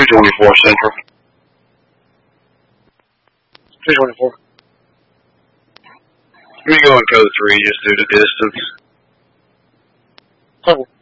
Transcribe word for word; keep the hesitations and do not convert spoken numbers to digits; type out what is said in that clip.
twenty-four Central. two twenty-four. We're going code three just due to distance. Okay.